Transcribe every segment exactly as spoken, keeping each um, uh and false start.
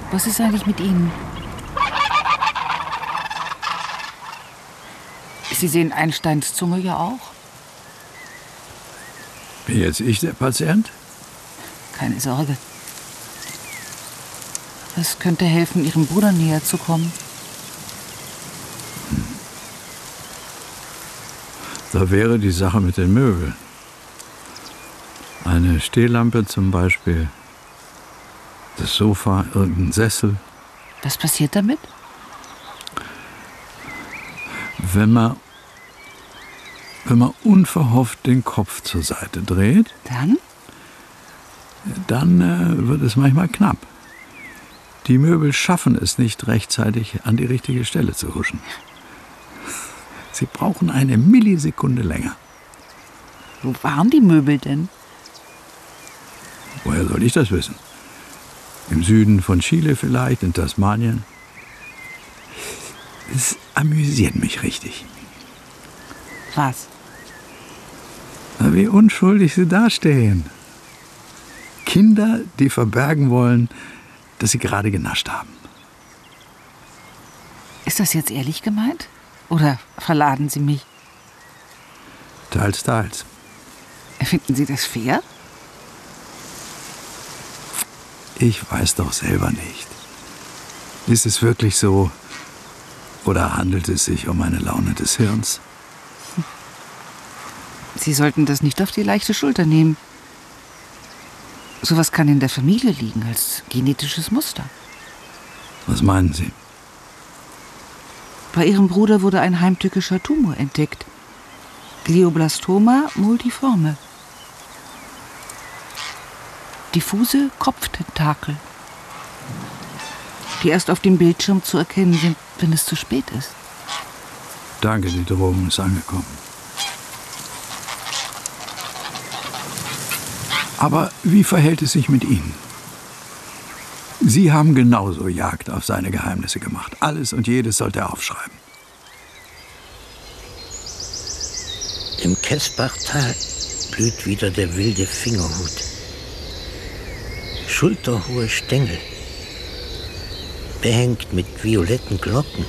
Was ist eigentlich mit Ihnen? Sie sehen Einsteins Zunge ja auch. Bin jetzt ich der Patient? Keine Sorge. Das könnte helfen, Ihrem Bruder näher zu kommen. Hm. Da wäre die Sache mit den Möbeln. Eine Stehlampe zum Beispiel. Das Sofa, irgendein Sessel. Was passiert damit? Wenn man, wenn man unverhofft den Kopf zur Seite dreht, dann, dann äh, wird es manchmal knapp. Die Möbel schaffen es nicht rechtzeitig an die richtige Stelle zu huschen. Sie brauchen eine Millisekunde länger. Wo waren die Möbel denn? Woher soll ich das wissen? Im Süden von Chile vielleicht, in Tasmanien. Es amüsiert mich richtig. Was? Wie unschuldig sie dastehen. Kinder, die verbergen wollen, dass sie gerade genascht haben. Ist das jetzt ehrlich gemeint? Oder verladen Sie mich? Teils, teils. Finden Sie das fair? Ich weiß doch selber nicht. Ist es wirklich so? Oder handelt es sich um eine Laune des Hirns? Sie sollten das nicht auf die leichte Schulter nehmen. Sowas kann in der Familie liegen als genetisches Muster. Was meinen Sie? Bei Ihrem Bruder wurde ein heimtückischer Tumor entdeckt. Glioblastoma multiforme. Diffuse Kopftentakel, die erst auf dem Bildschirm zu erkennen sind, wenn es zu spät ist. Danke, die Drohung ist angekommen. Aber wie verhält es sich mit Ihnen? Sie haben genauso Jagd auf seine Geheimnisse gemacht. Alles und jedes sollte er aufschreiben. Im Käsbachtal blüht wieder der wilde Fingerhut. Schulterhohe Stängel, behängt mit violetten Glocken.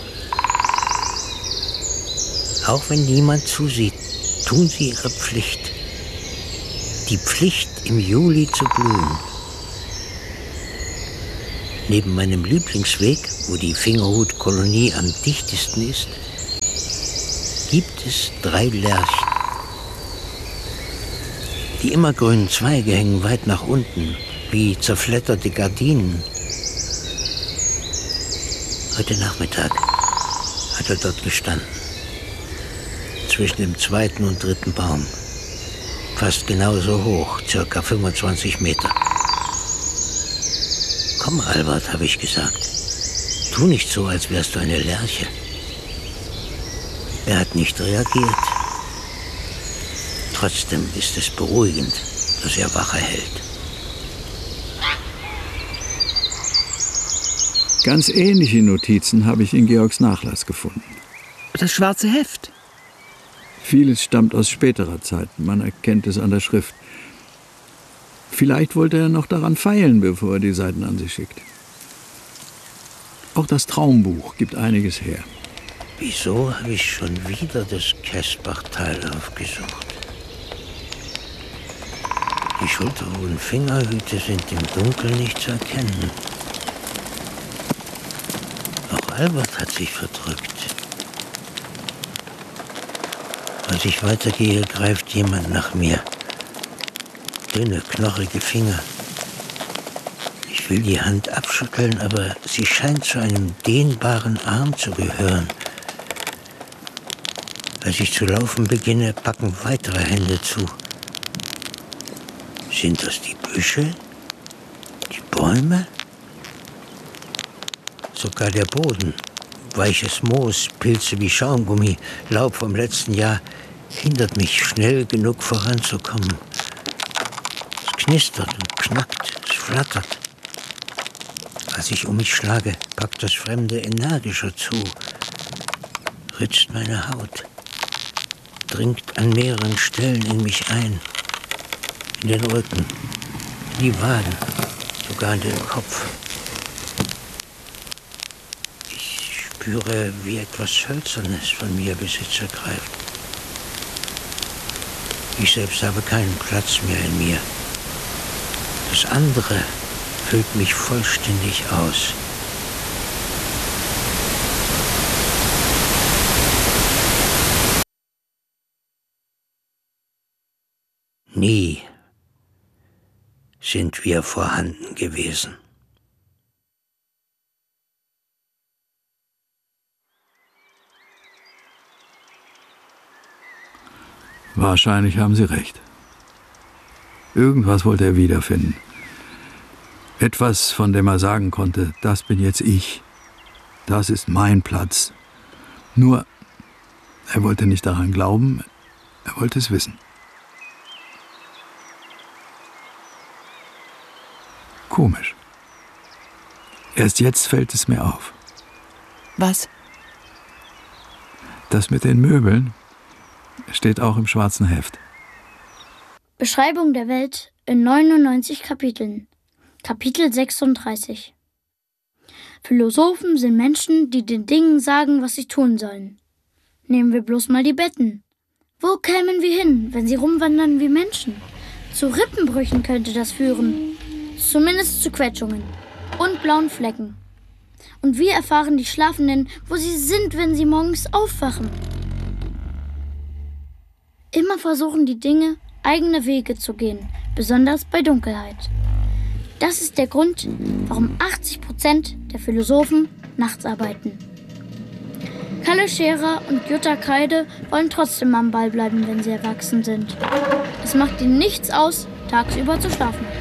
Auch wenn niemand zusieht, tun sie ihre Pflicht. Die Pflicht, im Juli zu blühen. Neben meinem Lieblingsweg, wo die Fingerhutkolonie am dichtesten ist, gibt es drei Lärchen. Die immergrünen Zweige hängen weit nach unten, wie zerfledderte Gardinen. Heute Nachmittag hat er dort gestanden, zwischen dem zweiten und dritten Baum. Fast genauso hoch, circa fünfundzwanzig Meter. Komm, Albert, habe ich gesagt. Tu nicht so, als wärst du eine Lerche. Er hat nicht reagiert. Trotzdem ist es beruhigend, dass er Wache hält. Ganz ähnliche Notizen habe ich in Georgs Nachlass gefunden. Das schwarze Heft. Vieles stammt aus späterer Zeit. Man erkennt es an der Schrift. Vielleicht wollte er noch daran feilen, bevor er die Seiten an sich schickt. Auch das Traumbuch gibt einiges her. Wieso habe ich schon wieder das Käsbachtal aufgesucht? Die schulterhohen Fingerhüte sind im Dunkeln nicht zu erkennen. Auch Albert hat sich verdrückt. Als ich weitergehe, greift jemand nach mir. Dünne, knorrige Finger. Ich will die Hand abschütteln, aber sie scheint zu einem dehnbaren Arm zu gehören. Als ich zu laufen beginne, packen weitere Hände zu. Sind das die Büsche? Die Bäume? Sogar der Boden. Weiches Moos, Pilze wie Schaumgummi, Laub vom letzten Jahr hindert mich, schnell genug voranzukommen. Es knistert und knackt, es flattert. Als ich um mich schlage, packt das Fremde energischer zu, ritzt meine Haut, dringt an mehreren Stellen in mich ein, in den Rücken, in die Waden, sogar in den Kopf. spüre, wie etwas Hölzernes von mir Besitz ergreift. Ich selbst habe keinen Platz mehr in mir. Das andere füllt mich vollständig aus. Nie sind wir vorhanden gewesen. Wahrscheinlich haben Sie recht. Irgendwas wollte er wiederfinden. Etwas, von dem er sagen konnte, das bin jetzt ich. Das ist mein Platz. Nur, er wollte nicht daran glauben, er wollte es wissen. Komisch. Erst jetzt fällt es mir auf. Was? Das mit den Möbeln steht auch im schwarzen Heft. Beschreibung der Welt in neunundneunzig Kapiteln. Kapitel sechsunddreißig. Philosophen sind Menschen, die den Dingen sagen, was sie tun sollen. Nehmen wir bloß mal die Betten. Wo kämen wir hin, wenn sie rumwandern wie Menschen? Zu Rippenbrüchen könnte das führen. Zumindest zu Quetschungen und blauen Flecken. Und wir erfahren die Schlafenden, wo sie sind, wenn sie morgens aufwachen. Immer versuchen die Dinge, eigene Wege zu gehen, besonders bei Dunkelheit. Das ist der Grund, warum achtzig Prozent der Philosophen nachts arbeiten. Kalle Scherer und Jutta Kreide wollen trotzdem am Ball bleiben, wenn sie erwachsen sind. Es macht ihnen nichts aus, tagsüber zu schlafen.